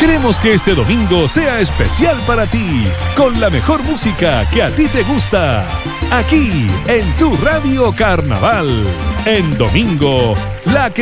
Queremos que este domingo sea especial para ti, con la mejor música que a ti te gusta, aquí en tu Radio Carnaval. En domingo, la que